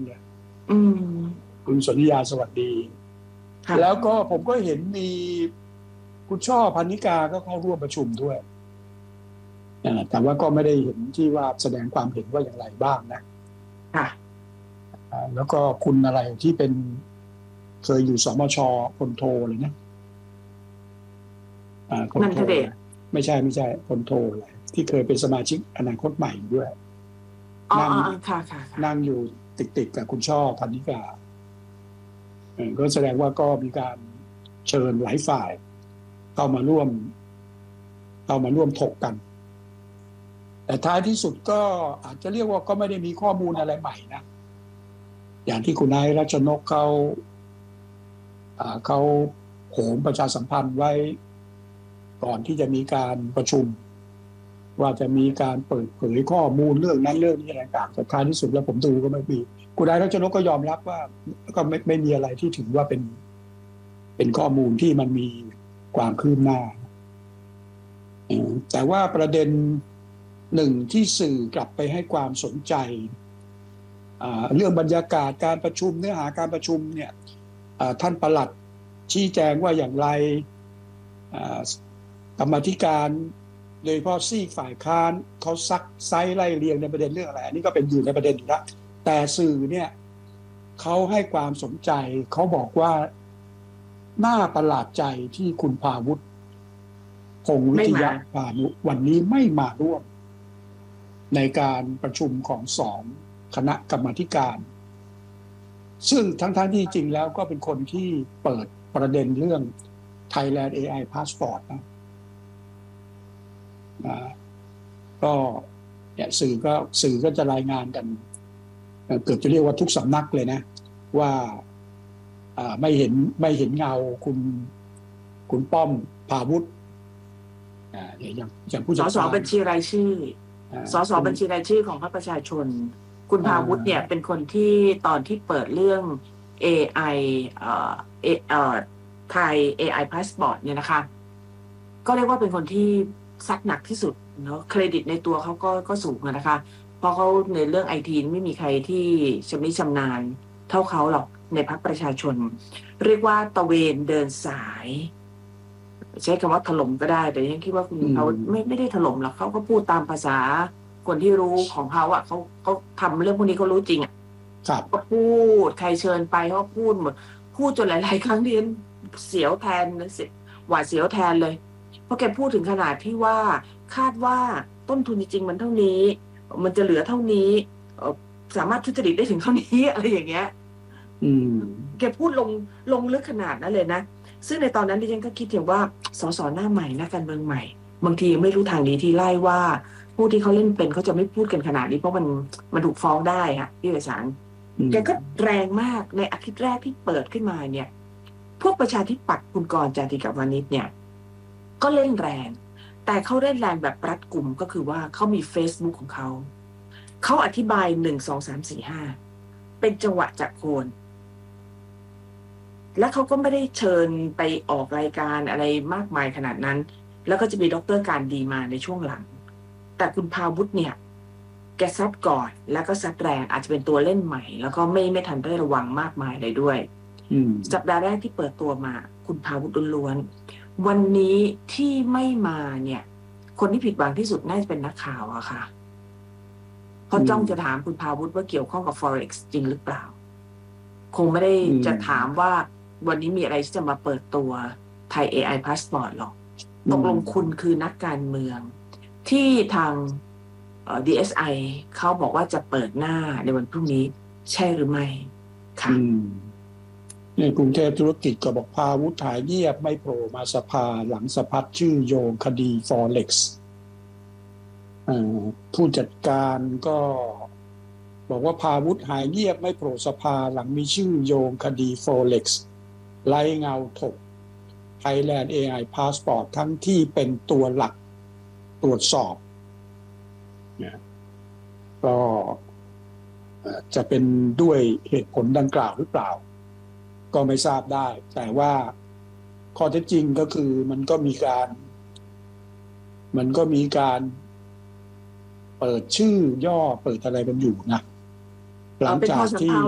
เนี่ยคุณสนธิยาสวัสดีแล้วก็ผมก็เห็นมีคุณช่อพรรณิกาก็เข้าร่วมประชุมด้วยแต่ว่าก็ไม่ได้เห็นที่ว่าแสดงความเห็นว่าอย่างไรบ้างนะแล้วก็คุณอะไรที่เป็นเคยอยู่สมช.พลโทเลยนะพลโทไม่ใช่พลโทอะไรที่เคยเป็นสมาชิกอนาคตใหม่ด้วยนั่งอยู่ติดกับคุณช่อพรรณิกาก็แสดงว่าก็มีการเชิญหลายฝ่ายเข้ามาร่วมถกกันแต่ท้ายที่สุดก็อาจจะเรียกว่าก็ไม่ได้มีข้อมูลอะไรใหม่นะอย่างที่คุณนายรัชนกเขาโหมประชาสัมพันธ์ไว้ก่อนที่จะมีการประชุมว่าจะมีการเปิดเผยข้อมูลเรื่องนั้นเรื่องนี้อะไรต่างๆแต่ท้ายที่สุดแล้วผมดูก็ไม่มีคุณนายรัชนกก็ยอมรับว่าก็ไม่มีอะไรที่ถือว่าเป็นข้อมูลที่มันมีความคืบหน้าแต่ว่าประเด็นหนึ่งที่สื่อกลับไปให้ความสนใจเรื่องบรรยากาศการประชุมเนื้อหาการประชุมเนี่ยท่านปลัดชี้แจงว่าอย่างไรกรรมาธิการโดยเฉพาะซีกฝ่ายค้านเขาซักไซไล่เรียงในประเด็นเรื่องอะไรอันนี้ก็เป็นอยู่ในประเด็นอยู่แล้วแต่สื่อเนี่ยเขาให้ความสนใจเขาบอกว่าน่าประหลาดใจที่คุณภาวุฒิพงษ์วิทยาพานุวันนี้ไม่มาร่วมในการประชุมของ2คณะกรรมาธิการซึ่งทั้งที่จริงแล้วก็เป็นคนที่เปิดประเด็นเรื่อง Thailand AI Passport ก็เนี่ยสื่อก็จะรายงานกันเกือบจะเรียกว่าทุกสำนักเลยนะว่าไม่เห็นเงาคุณป้อมภาวุฒิอย่างผู้จัดการสสบัญชีรายชื่อสสบัญชีรายชื่อของพรรคประชาชนคุณภาวุฒิเนี่ยเป็นคนที่ตอนที่เปิดเรื่อง AI ไทย AI Passport เนี่ยนะคะก็เรียกว่าเป็นคนที่ซัดหนักที่สุดเนาะเครดิตในตัวเขาก็สูงนะคะเพราะเขาในเรื่อง IT ไม่มีใครที่ชำนิชำนาญเท่าเขาหรอกในพรรคประชาชนเรียกว่าตะเวนเดินสายใช้คำว่าถล่มก็ได้แต่ยังคิดว่าคุณเขาไม่ได้ถล่มหรอกเขาก็พูดตามภาษาคนที่รู้ของเขาอ่ะเขาทำเรื่องพวกนี้เขารู้จริงอ่ะก็พูดใครเชิญไปเขาพูดหมดพูดจนหลายๆครั้งที่เสียวแทนหวาดเสียวแทนเลยเพราะแกพูดถึงขนาดที่ว่าคาดว่าต้นทุนจริงๆมันเท่านี้มันจะเหลือเท่านี้สามารถทุจริตได้ถึงเท่านี้อะไรอย่างเงี้ยแกพูดลงลึกขนาดนั้นเลยนะซึ่งในตอนนั้นดิฉันก็คิดถึงว่าสสหน้าใหม่นักการเมืองใหม่บางทีไม่รู้ทางนี้ที่ไล่ว่าผู้ที่เขาเล่นเป็นเขาจะไม่พูดกันขนาดนี้เพราะมันถูกฟ้องได้ค่ะพี่ประสานแกก็แรงมากในอาทิตย์แรกที่เปิดขึ้นมาเนี่ยพวกประชาธิปัตย์คุณกรณ์ จาติกวานิชเนี่ยก็เล่นแรงแต่เขาเล่นแรงแบบรัดกุมก็คือว่าเขามี Facebook ของเขาอธิบาย1 2 3 4 5เป็นจังหวะจากโคนและเขาก็ไม่ได้เชิญไปออกรายการอะไรมากมายขนาดนั้นแล้วก็จะมีดร.การดีมาในช่วงหลังแต่คุณภาวุฒิเนี่ยแกซัดก่อนแล้วก็ซัดแรงอาจจะเป็นตัวเล่นใหม่แล้วก็ไม่ทันได้ระวังมากมายเลยด้วยสัปดาห์แรกที่เปิดตัวมาคุณภาวุฒิล้วนวันนี้ที่ไม่มาเนี่ยคนที่ผิดหวังที่สุดน่าจะเป็นนักข่าวอะค่ะเพราะจ้องจะถามคุณภาวุฒิว่าเกี่ยวข้องกับ Forex จริงหรือเปล่าคงไม่ได้จะถามว่าวันนี้มีอะไรที่จะมาเปิดตัวไทย AI Passport หรอกตกลงคุณคือนักการเมืองที่ทางDSI เขาบอกว่าจะเปิดหน้าในวันพรุ่งนี้ใช่หรือไม่ค่ะในกรุงเทพธุรกิจก็บอกภาวุฒิหายเงียบไม่โผล่มาสภาหลังสะพัดชื่อโยงคดี Forex ผู้จัดการก็บอกว่าภาวุฒิหายเงียบไม่โผล่สภาหลังมีชื่อโยงคดี Forex ไล่เงาถก Thailand AI Passport ทั้งที่เป็นตัวหลักตรวจสอบก็จะเป็นด้วยเหตุผลดังกล่าวหรือเปล่าก็ไม่ทราบได้แต่ว่าข้อเท็จจริงก็คือมันก็มีการเปิดชื่อย่อเปิดอะไรกันอยู่นะหลังจากที่